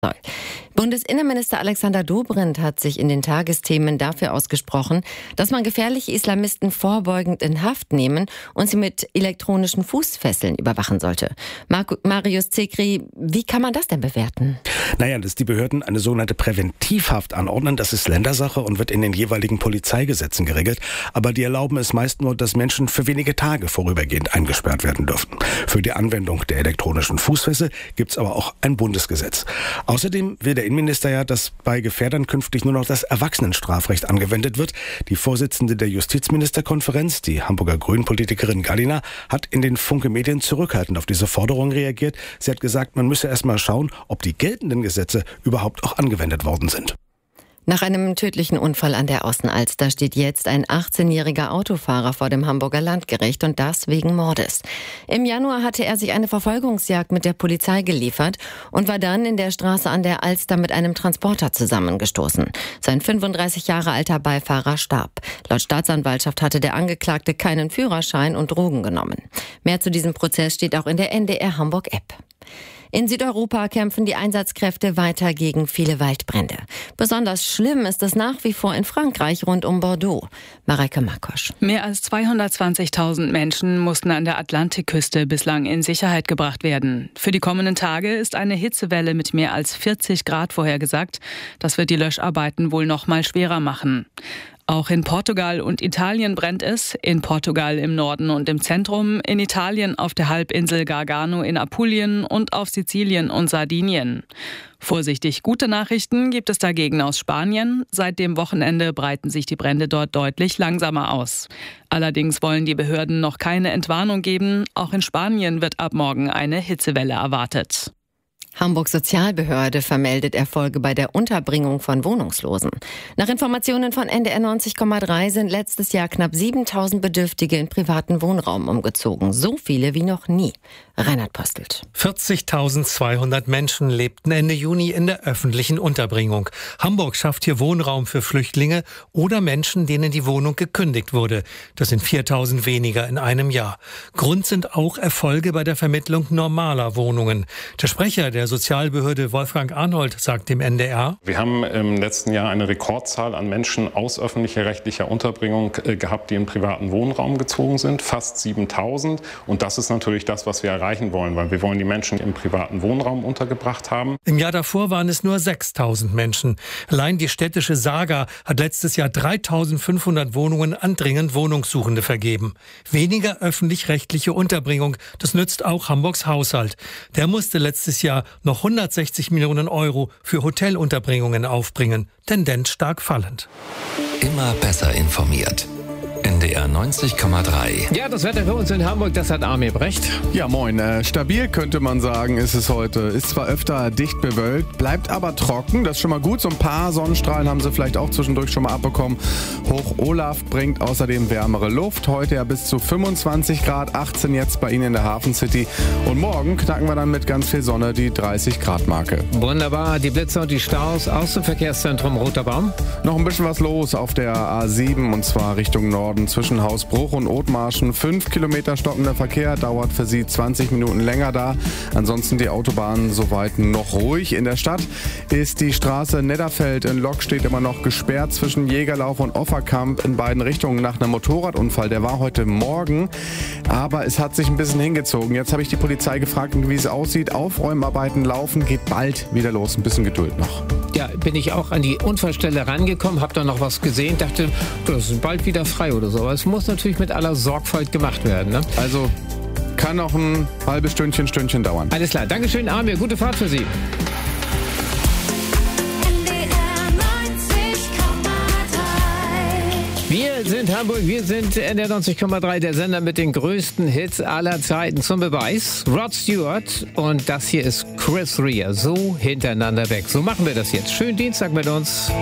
soll. Bundesinnenminister Alexander Dobrindt hat sich in den Tagesthemen dafür ausgesprochen, dass man gefährliche Islamisten vorbeugend in Haft nehmen und sie mit elektronischen Fußfesseln überwachen sollte. Marius Zekri, wie kann man das denn bewerten? Dass die Behörden eine sogenannte Präventivhaft anordnen, das ist Ländersache und wird in den jeweiligen Polizeigesetzen geregelt. Aber die erlauben es meist nur, dass Menschen für wenige Tage vorübergehend eingesperrt werden dürfen. Für die Anwendung der elektronischen Fußfessel gibt es aber auch ein Bundesgesetz. Außerdem will der Innenminister ja, dass bei Gefährdern künftig nur noch das Erwachsenenstrafrecht angewendet wird. Die Vorsitzende der Justizministerkonferenz, die Hamburger Grünen-Politikerin Gallina, hat in den Funke-Medien zurückhaltend auf diese Forderung reagiert. Sie hat gesagt, man müsse erst mal schauen, ob die geltenden Gesetze überhaupt auch angewendet worden sind. Nach einem tödlichen Unfall an der Außenalster steht jetzt ein 18-jähriger Autofahrer vor dem Hamburger Landgericht und das wegen Mordes. Im Januar hatte er sich eine Verfolgungsjagd mit der Polizei geliefert und war dann in der Straße an der Alster mit einem Transporter zusammengestoßen. Sein 35 Jahre alter Beifahrer starb. Laut Staatsanwaltschaft hatte der Angeklagte keinen Führerschein und Drogen genommen. Mehr zu diesem Prozess steht auch in der NDR Hamburg-App. In Südeuropa kämpfen die Einsatzkräfte weiter gegen viele Waldbrände. Besonders schlimm ist es nach wie vor in Frankreich rund um Bordeaux. Mareike Makosch. Mehr als 220.000 Menschen mussten an der Atlantikküste bislang in Sicherheit gebracht werden. Für die kommenden Tage ist eine Hitzewelle mit mehr als 40 Grad vorhergesagt. Das wird die Löscharbeiten wohl noch mal schwerer machen. Auch in Portugal und Italien brennt es. In Portugal im Norden und im Zentrum, in Italien auf der Halbinsel Gargano in Apulien und auf Sizilien und Sardinien. Vorsichtig gute Nachrichten gibt es dagegen aus Spanien. Seit dem Wochenende breiten sich die Brände dort deutlich langsamer aus. Allerdings wollen die Behörden noch keine Entwarnung geben. Auch in Spanien wird ab morgen eine Hitzewelle erwartet. Hamburgs Sozialbehörde vermeldet Erfolge bei der Unterbringung von Wohnungslosen. Nach Informationen von NDR 90,3 sind letztes Jahr knapp 7.000 Bedürftige in privaten Wohnraum umgezogen. So viele wie noch nie. Reinhard Postelt. 40.200 Menschen lebten Ende Juni in der öffentlichen Unterbringung. Hamburg schafft hier Wohnraum für Flüchtlinge oder Menschen, denen die Wohnung gekündigt wurde. Das sind 4.000 weniger in einem Jahr. Grund sind auch Erfolge bei der Vermittlung normaler Wohnungen. Der Sprecher der Sozialbehörde Wolfgang Arnold sagt dem NDR: Wir haben im letzten Jahr eine Rekordzahl an Menschen aus öffentlicher rechtlicher Unterbringung gehabt, die in privaten Wohnraum gezogen sind, fast 7.000. Und das ist natürlich das, was wir erreichen wollen, weil wir wollen die Menschen im privaten Wohnraum untergebracht haben. Im Jahr davor waren es nur 6.000 Menschen. Allein die städtische Saga hat letztes Jahr 3.500 Wohnungen an dringend Wohnungssuchende vergeben. Weniger öffentlich-rechtliche Unterbringung, das nützt auch Hamburgs Haushalt. Der musste letztes Jahr noch 160 Millionen Euro für Hotelunterbringungen aufbringen. Tendenz stark fallend. Immer besser informiert. NDR 90,3. Ja, das Wetter für uns in Hamburg, das hat Armin Brecht. Ja, moin. Stabil könnte man sagen, ist es heute. Ist zwar öfter dicht bewölkt, bleibt aber trocken. Das ist schon mal gut. So ein paar Sonnenstrahlen haben sie vielleicht auch zwischendurch schon mal abbekommen. Hoch Olaf bringt außerdem wärmere Luft. Heute ja bis zu 25 Grad, 18 jetzt bei Ihnen in der Hafen City. Und morgen knacken wir dann mit ganz viel Sonne die 30-Grad-Marke. Wunderbar. Die Blitze und die Staus aus dem Verkehrszentrum Roter Baum. Noch ein bisschen was los auf der A7 und zwar Richtung Norden. Zwischen Hausbruch und Othmarschen 5 Kilometer stockender Verkehr, dauert für Sie 20 Minuten länger da. Ansonsten die Autobahnen soweit noch ruhig. In der Stadt ist die Straße Nedderfeld in Lok steht immer noch gesperrt zwischen Jägerlauf und Offerkamp in beiden Richtungen nach einem Motorradunfall. Der war heute Morgen, aber es hat sich ein bisschen hingezogen. Jetzt habe ich die Polizei gefragt, wie es aussieht. Aufräumarbeiten laufen, geht bald wieder los. Ein bisschen Geduld noch. Ja, bin ich auch an die Unfallstelle rangekommen, habe da noch was gesehen, dachte, das ist bald wieder frei oder so. Aber es muss natürlich mit aller Sorgfalt gemacht werden. Ne? Also kann noch ein halbes Stündchen dauern. Alles klar, Dankeschön, Armin. Gute Fahrt für Sie. Wir sind Hamburg, wir sind NDR 90,3, der Sender mit den größten Hits aller Zeiten. Zum Beweis Rod Stewart und das hier ist Chris Rea. So hintereinander weg. So machen wir das jetzt. Schönen Dienstag mit uns.